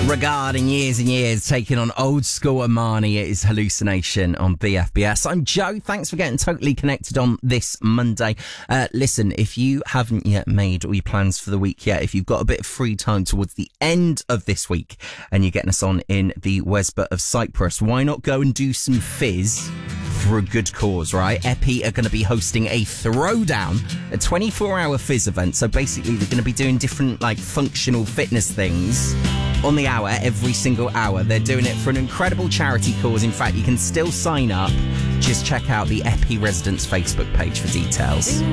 Regarding years and years, taking on old school Armani, it is Hallucination on BFBS. I'm Joe. Thanks for getting totally connected on this Monday. Listen, if you haven't yet made all your plans for the week yet, if you've got a bit of free time towards the end of this week and you're getting us on in the Wesbot of Cyprus, why not go and do some fizz for a good cause, right? Epi are going to be hosting a throwdown, a 24-hour fizz event. So basically, they're going to be doing different, functional fitness things on the hour, every single hour. They're doing it for an incredible charity cause. In fact, you can still sign up. Just check out the Epi Residents Facebook page for details.